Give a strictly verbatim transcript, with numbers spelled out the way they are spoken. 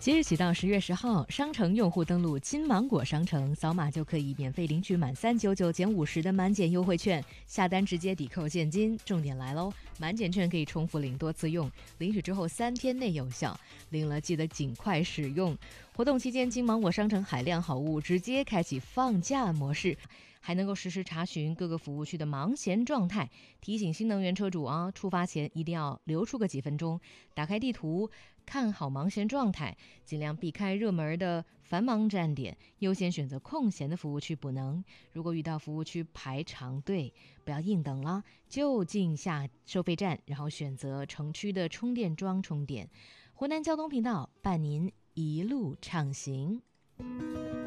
即日起到十月十号，商城用户登录金芒果商城，扫码就可以免费领取满三九九减五十的满减优惠券，下单直接抵扣现金。重点来喽，满减券可以重复领多次用，领取之后三天内有效，领了记得尽快使用。活动期间，金芒果商城海量好物直接开启放假模式，还能够实时查询各个服务区的忙闲状态。提醒新能源车主啊，出发前一定要留出个几分钟，打开地图看好忙闲状态，尽量避开热门的繁忙站点，优先选择空闲的服务区补能。如果遇到服务区排长队，不要硬等了，就近下收费站，然后选择城区的充电桩充电。湖南交通频道伴您一路畅行。